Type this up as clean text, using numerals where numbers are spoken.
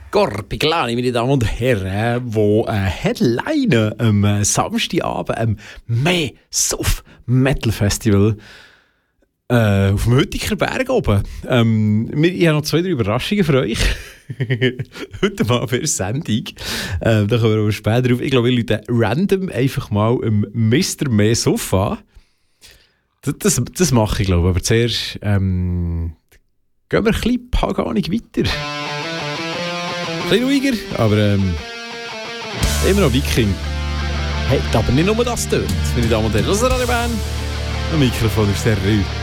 Corpiclani, meine Damen und Herren, wo Headliner am Samstagabend am Suff Metal Festival auf dem Hüttiger Berg oben. Ich habe noch 2-3 Überraschungen für euch. Heute mal für eine Sendung. Da kommen wir aber später drauf. Ich glaube, wir rufen random einfach mal Mr. Suff an. Das mache ich, glaube ich. Aber zuerst gehen wir ein bisschen paganig weiter. Ein bisschen ruhiger, aber immer noch Viking. Hat aber nicht nur das tönt, meine Damen und Herren. Das ist Radio Bern. Am Mikrofon ist der Rü.